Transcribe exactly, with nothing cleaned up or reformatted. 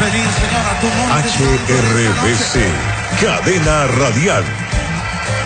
venir, señora, tu monte. H R B C, Cadena Radial.